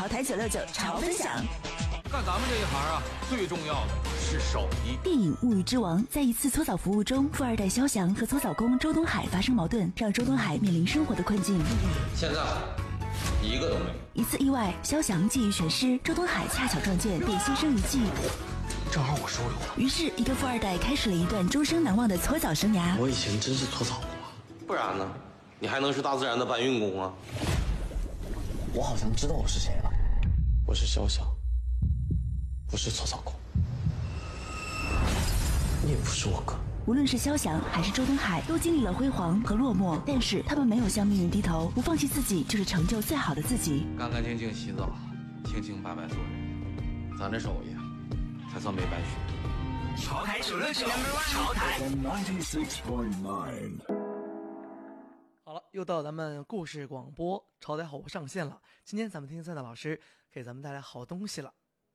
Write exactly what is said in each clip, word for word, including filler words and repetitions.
潮台九六九潮分享。 干咱们这一行啊，最重要的是手艺。 电影《物欲之王》在一次搓澡服务中，富二代肖翔和搓澡工周东海发生矛盾，让周东海面临生活的困境。 现在一个都没有。 一次意外，肖翔技艺全失，周东海恰巧撞见，便心生一计。 正好我收留了。 于是，一个富二代开始了一段终生难忘的搓澡生涯。 我以前真是搓澡过，不然呢？你还能是大自然的搬运工啊？我好像知道我是谁了，我是肖翔，不是搓澡工，你也不是我哥。 无论是肖翔还是周东海，都经历了辉煌和落寞，但是他们没有向命运低头，不放弃自己，就是成就最好的自己。 干干净净洗澡，清清白白做人，咱这手艺才算没白学。 潮台九六九，潮台好了，又到咱们故事广播潮台好物上线了。今天咱们听赛的老师给咱们带来好东西了。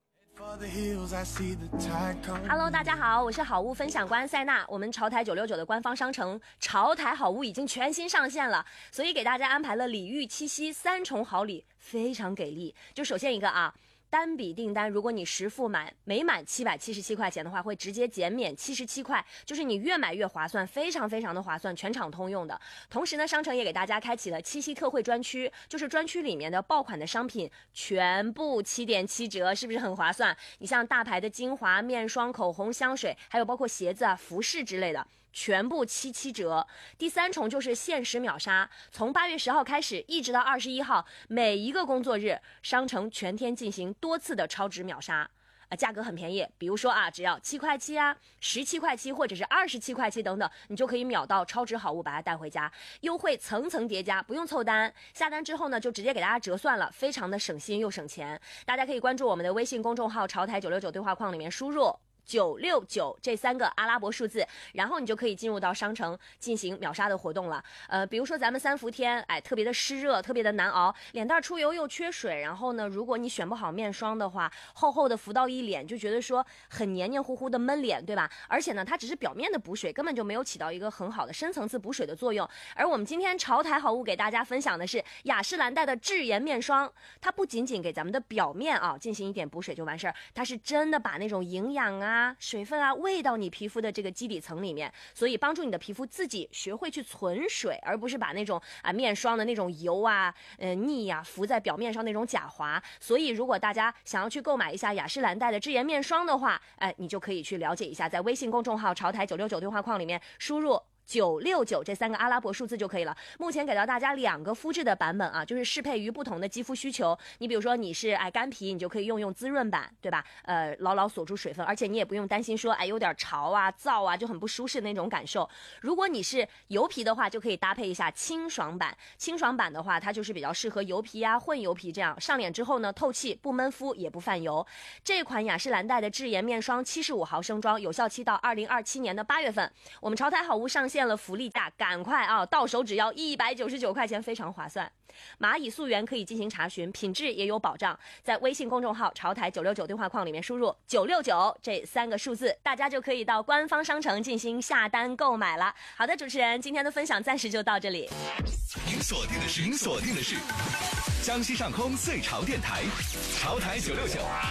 Hello， 大家好，我是好物分享官塞娜。我们潮台九六九的官方商城潮台好物已经全新上线了，所以给大家安排了礼遇七夕三重好礼，非常给力。就首先一个啊。单笔订单，如果你实付满每满七百七十七块钱的话，会直接减免七十七块，就是你越买越划算，非常非常的划算，全场通用的。同时呢，商城也给大家开启了七夕特惠专区，就是专区里面的爆款的商品全部七点七折，是不是很划算？你像大牌的精华、面霜、口红、香水，还有包括鞋子啊、服饰之类的，全部七七折。第三重就是限时秒杀，从八月十号开始一直到二十一号，每一个工作日，商城全天进行多次的超值秒杀。呃，价格很便宜，比如说啊，只要七块七啊、十七块七或者是二十七块七等等，你就可以秒到超值好物，把它带回家。优惠层层叠加，不用凑单，下单之后呢，就直接给大家折算了，非常的省心又省钱。大家可以关注我们的微信公众号“潮台九六九”对话框里面输入九六九这三个阿拉伯数字，然后你就可以进入到商城进行秒杀的活动了。呃，比如说咱们三伏天，哎，特别的湿热，特别的难熬，脸蛋出油又缺水，然后呢，如果你选不好面霜的话，厚厚的浮到一脸，就觉得说很黏黏糊糊的闷脸，对吧？而且呢，它只是表面的补水，根本就没有起到一个很好的深层次补水的作用。而我们今天潮台好物给大家分享的是雅诗兰黛的智颜面霜，它不仅仅给咱们的表面啊进行一点补水就完事儿，它是真的把那种营养啊水分啊喂到你皮肤的这个基底层里面，所以帮助你的皮肤自己学会去存水，而不是把那种啊面霜的那种油啊呃腻呀、啊、浮在表面上那种假滑。所以如果大家想要去购买一下雅诗兰黛的智颜面霜的话，哎，你就可以去了解一下，在微信公众号潮台九六九对话框里面输入九六九这三个阿拉伯数字就可以了。目前给到大家两个肤质的版本啊，就是适配于不同的肌肤需求。你比如说你是哎干皮，你就可以用用滋润版，对吧？呃，牢牢锁住水分，而且你也不用担心说哎有点潮啊、燥啊，就很不舒适的那种感受。如果你是油皮的话，就可以搭配一下清爽版。清爽版的话，它就是比较适合油皮啊、混油皮这样，上脸之后呢，透气不闷肤也不泛油。这款雅诗兰黛的智颜面霜七十五毫升装，有效期到二零二七年的八月份。我们潮台好物上线了福利价，赶快啊！到手只要一百九十九块钱，非常划算。蚂蚁溯源可以进行查询，品质也有保障。在微信公众号潮台九六九对话框里面输入九六九这三个数字，大家就可以到官方商城进行下单购买了。好的，主持人，今天的分享暂时就到这里。 您锁定的是，您锁定的是江西上空最潮电台，潮台九六九。